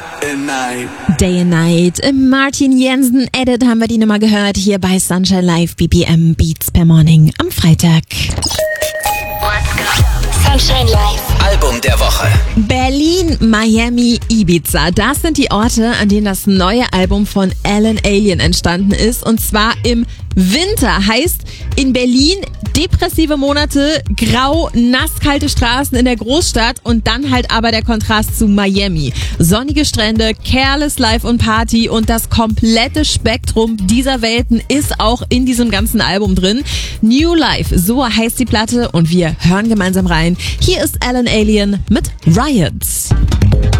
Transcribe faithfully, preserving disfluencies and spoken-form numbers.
and night. Day and Night. Im Martin Jensen Edit haben wir die Nummer gehört, hier bei Sunshine Live B P M Beats per Morning am Freitag. Sunshine Live. Album der Woche. Berlin, Miami, Ibiza. Das sind die Orte, an denen das neue Album von Alan Alien entstanden ist. Und zwar im Winter. Heißt in Berlin depressive Monate, grau, nasskalte Straßen in der Großstadt und dann halt aber der Kontrast zu Miami. Sonnige Strände, Careless Life und Party und das komplette Spektrum dieser Welten ist auch in diesem ganzen Album drin. New Life, so heißt die Platte und wir hören gemeinsam rein. Hier ist Alan Alien mit Riots.